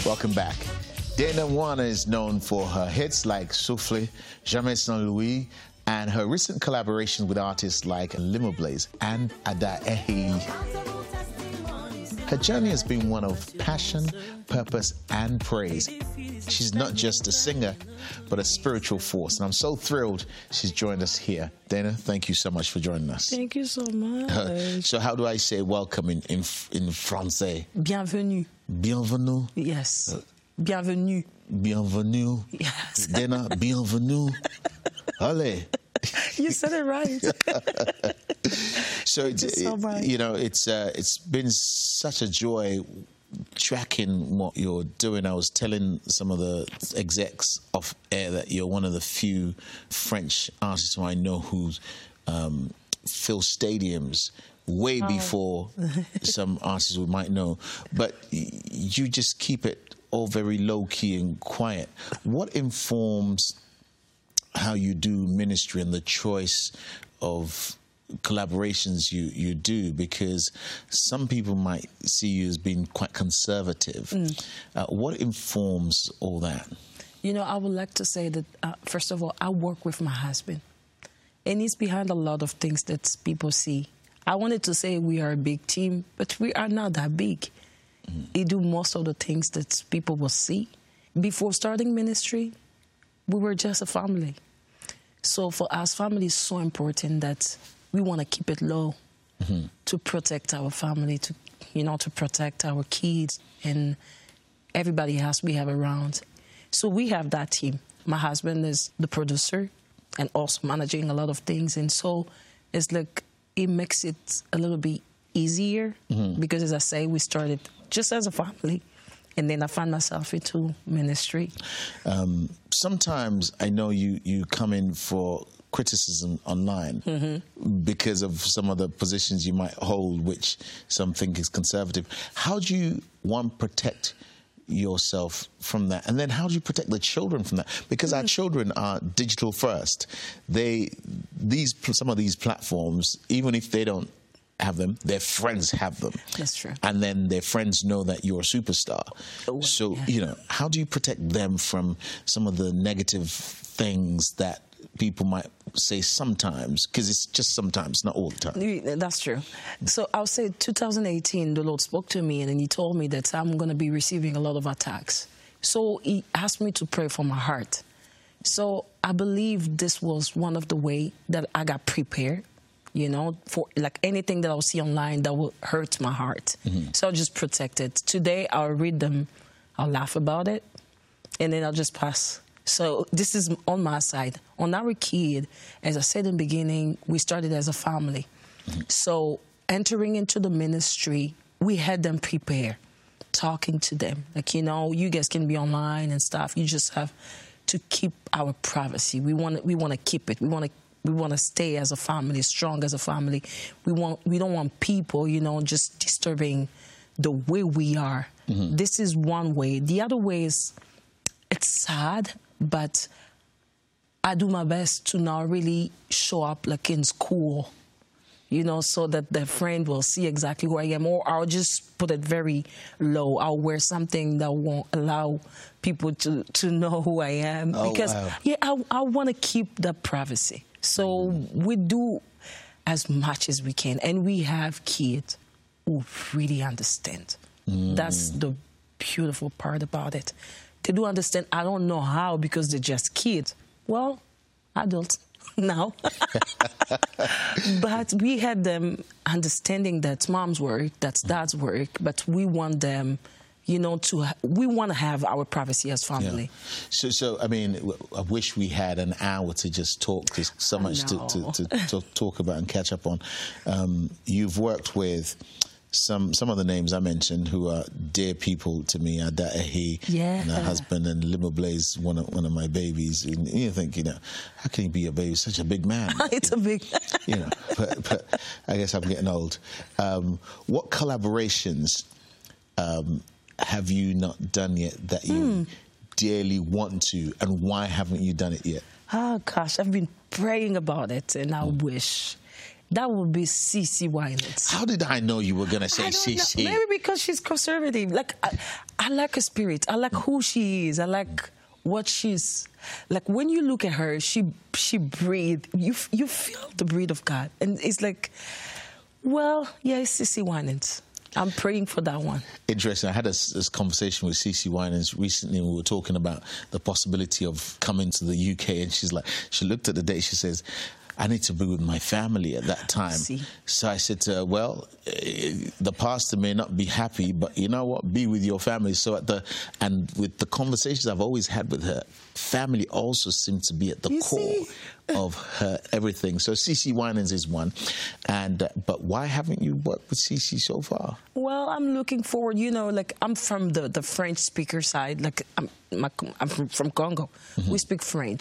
Welcome back. Dana Wana is known for her hits like Souffle, Jamais Sans Louis, and her recent collaboration with artists like Limoblaze and Ada Ehi. Her journey has been one of passion, purpose, and praise. She's not just a singer, but a spiritual force. And I'm so thrilled she's joined us here. Dana, thank you so much for joining us. Thank you so much. So how do I say welcome in Francais? Bienvenue. Bienvenue? Yes. Bienvenue. Bienvenue. Yes. Dana, bienvenue. Allez. You said it right. So, it's been such a joy tracking what you're doing. I was telling some of the execs off air that you're one of the few French artists who I know who fill stadiums way before some artists we might know. But you just keep it all very low-key and quiet. What informs how you do ministry and the choice of collaborations you do? Because some people might see you as being quite conservative. What informs all that? You know, I would like to say that, first of all, I work with my husband. And he's behind a lot of things that people see. I wanted to say we are a big team, but we are not that big. He do most of the things that people will see. Before starting ministry, we were just a family. So for us, family is so important that we want to keep it low to protect our family, to protect our kids and everybody else we have around. So we have that team. My husband is the producer and also managing a lot of things. And so it's like it makes it a little bit easier because, as I say, we started just as a family. And then I found myself into ministry. Sometimes I know you come in for criticism online because of some of the positions you might hold, which some think is conservative. How do you, one, protect yourself from that? And then how do you protect the children from that? Because our children are digital first. Some of these platforms, even if they don't have them, their friends have them. That's true. And then their friends know that you're a superstar. So, how do you protect them from some of the negative things that people might say sometimes? Because it's just sometimes, not all the time. That's true. So I'll say 2018, the Lord spoke to me and then he told me that I'm going to be receiving a lot of attacks. So he asked me to pray for my heart. So I believe this was one of the ways that I got prepared, for like anything that I'll see online that will hurt my heart. So I'll just protect it. Today, I'll read them, I'll laugh about it, and then I'll just pass. So this is on my side. On our kid, as I said in the beginning, we started as a family. So entering into the ministry, we had them prepare, talking to them. Like, you guys can be online and stuff. You just have to keep our privacy. We want to keep it. We want to stay as a family, strong as a family. We don't want people, just disturbing the way we are. This is one way. The other way is, it's sad, but I do my best to now really show up like in school, so that the friend will see exactly who I am. Or I'll just put it very low. I'll wear something that won't allow people to know who I am. Because, I want to keep that privacy. So we do as much as we can. And we have kids who really understand. That's the beautiful part about it. They do understand. I don't know how, because they're just kids. Well, adults now. But we had them understanding that's mom's work, that's dad's work, but we want them, we want to have our privacy as family. Yeah. So I mean, I wish we had an hour to just talk. There's so much to talk about and catch up on. You've worked with some of the names I mentioned who are dear people to me. Ada Ehi and her husband, and Limoblaze, one of my babies. And you think, how can he be a baby? Such a big man. It's a big but I guess I'm getting old. What collaborations have you not done yet that you dearly want to, and why haven't you done it yet? Oh, gosh, I've been praying about it, and I wish. that would be CeCe Winans. How did I know you were going to say CeCe? Maybe because she's conservative. Like, I like her spirit. I like who she is. I like what she's like. When you look at her, she breathes. You feel the breath of God, and it's like, well, yeah, it's CeCe Winans. I'm praying for that one. Interesting. I had this conversation with CeCe Winans recently, and we were talking about the possibility of coming to the UK, and she looked at the date, she says, I need to be with my family at that time. See. So I said to her, well, the pastor may not be happy, but you know what? Be with your family. So and with the conversations I've always had with her, family also seems to be at the core of her everything. So CeCe Winans is one. But why haven't you worked with CeCe so far? Well, I'm looking forward. You know, like, I'm from the French speaker side. Like, I'm from Congo. We speak French.